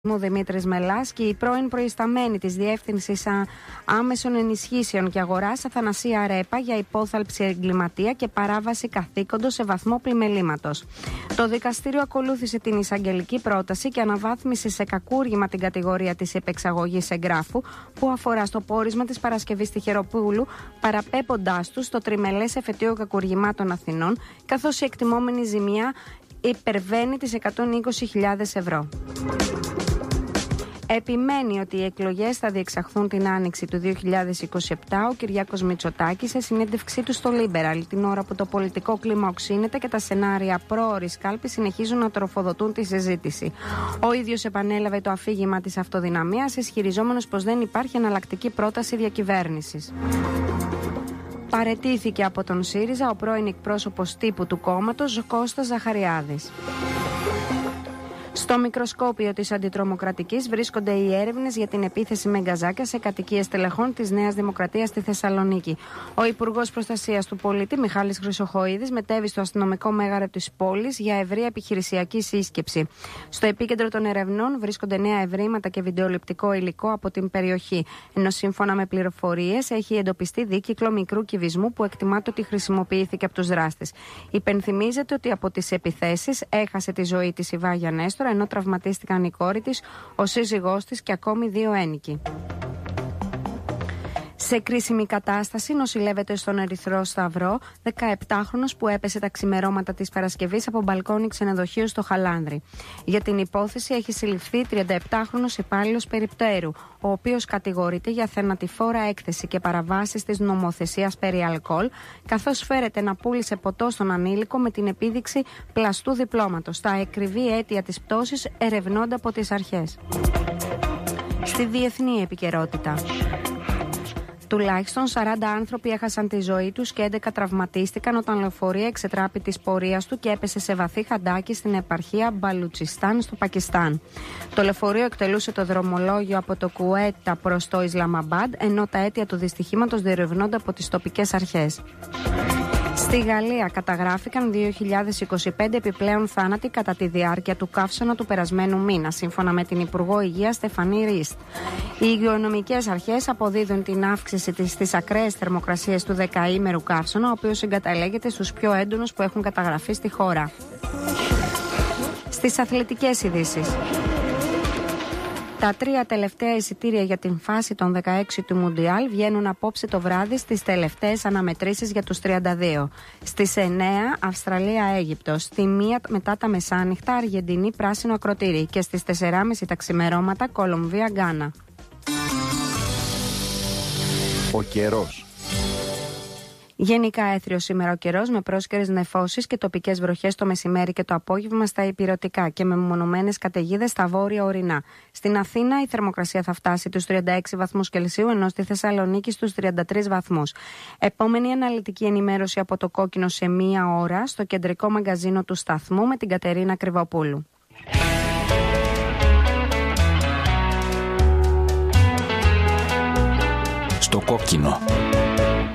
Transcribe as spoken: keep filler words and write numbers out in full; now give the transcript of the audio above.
Δημήτρης Μελάς και η πρώην προϊσταμένη της Διεύθυνσης Άμεσων Ενισχύσεων και Αγοράς Αθανασία Ρέπα για υπόθαλψη εγκληματία και παράβαση καθήκοντος σε βαθμό πλημελήματος. Το δικαστήριο ακολούθησε την εισαγγελική πρόταση και αναβάθμισε σε κακούργημα την κατηγορία της επεξαγωγής εγγράφου που αφορά στο πόρισμα της Παρασκευής Τυχεροπούλου, παραπέμποντάς του στο τριμελές εφετείο κακουργημάτων Αθηνών, καθώς η εκτιμόμενη ζημία υπερβαίνει τις εκατόν είκοσι χιλιάδες ευρώ. Επιμένει ότι οι εκλογές θα διεξαχθούν την άνοιξη του δύο χιλιάδες είκοσι επτά ο Κυριάκος Μητσοτάκης σε συνέντευξή του στο Liberal, την ώρα που το πολιτικό κλίμα οξύνεται και τα σενάρια πρόωρης κάλπης συνεχίζουν να τροφοδοτούν τη συζήτηση. Ο ίδιος επανέλαβε το αφήγημα της αυτοδυναμίας, ισχυριζόμενος πως δεν υπάρχει εναλλακτική πρόταση διακυβέρνησης. Παραιτήθηκε από τον ΣΥΡΙΖΑ ο πρώην εκπρόσωπος τύπου του κόμματος Κώστας Ζαχαριάδης. Στο μικροσκόπιο της Αντιτρομοκρατικής βρίσκονται οι έρευνες για την επίθεση με γκαζάκια σε κατοικίες τελεχών της Νέας Δημοκρατίας στη Θεσσαλονίκη. Ο Υπουργός Προστασίας του Πολίτη, Μιχάλης Χρυσοχοΐδης, μετέβη στο αστυνομικό μέγαρο της πόλης για ευρεία επιχειρησιακή σύσκεψη. Στο επίκεντρο των ερευνών βρίσκονται νέα ευρήματα και βιντεοληπτικό υλικό από την περιοχή, ενώ σύμφωνα με πληροφορίες έχει εντοπιστεί δίκυκλο μικρού κυβισμού που εκτιμάται ότι χρησιμοποιήθηκε από τους δράστες. Υπενθυμίζεται ότι από τις επιθέσεις έχασε τη ζωή της η Βάγια Νέστορα, ενώ τραυματίστηκαν η κόρη της, ο σύζυγός της και ακόμη δύο ένοικοι. Σε κρίσιμη κατάσταση νοσηλεύεται στον Ερυθρό Σταυρό δεκαεπτάχρονος που έπεσε τα ξημερώματα της Παρασκευής από μπαλκόνι ξενοδοχείου στο Χαλάνδρι. Για την υπόθεση έχει συλληφθεί τριανταεπτάχρονος υπάλληλος περιπτέρου, ο οποίος κατηγορείται για θανατηφόρα έκθεση και παραβάσεις της νομοθεσίας περί αλκοόλ, καθώς φέρεται να πούλησε ποτό στον ανήλικο με την επίδειξη πλαστού διπλώματος. Τα ακριβή αίτια της πτώσης ερευνώνται από τις αρχές. Στη διεθνή επικαιρότητα. Τουλάχιστον σαράντα άνθρωποι έχασαν τη ζωή τους και έντεκα τραυματίστηκαν όταν λεωφορείο εξετράπη της πορείας του και έπεσε σε βαθύ χαντάκι στην επαρχία Μπαλουτσιστάν στο Πακιστάν. Το λεωφορείο εκτελούσε το δρομολόγιο από το Κουέτα προς το Ισλαμαμπάντ, ενώ τα αίτια του δυστυχήματος διερευνώνται από τις τοπικές αρχές. Στη Γαλλία καταγράφηκαν δύο χιλιάδες είκοσι πέντε επιπλέον θάνατοι κατά τη διάρκεια του καύσωνα του περασμένου μήνα, σύμφωνα με την Υπουργό Υγείας Στεφανή Ρίστ. Οι υγειονομικές αρχές αποδίδουν την αύξηση της στις ακραίες θερμοκρασίες του δεκαήμερου καύσωνα, ο οποίος συγκαταλέγεται στους πιο έντονους που έχουν καταγραφεί στη χώρα. Στις αθλητικές ειδήσεις. Τα τρία τελευταία εισιτήρια για την φάση των δεκαέξι του Μουντιάλ βγαίνουν απόψε το βράδυ στις τελευταίες αναμετρήσεις για τους τριάντα δύο. Στις εννέα Αυστραλία-Αίγυπτος, στη μία μετά τα μεσάνυχτα Αργεντινή πράσινο ακροτήρι και στις τέσσερα και μισή τα ξημερώματα Κολομβία-Γκάνα. Ο καιρός. Γενικά έθριο σήμερα ο καιρός με πρόσκαιρες νεφώσεις και τοπικές βροχές το μεσημέρι και το απόγευμα στα ηπειρωτικά και με μονομένες καταιγίδες στα βόρεια ορεινά. Στην Αθήνα η θερμοκρασία θα φτάσει τους τριάντα έξι βαθμούς Κελσίου, ενώ στη Θεσσαλονίκη στους τριάντα τρεις βαθμούς. Επόμενη αναλυτική ενημέρωση από το Κόκκινο σε μία ώρα στο κεντρικό μαγκαζίνο του σταθμού με την Κατερίνα Κρυβοπούλου. Στο Κόκκινο.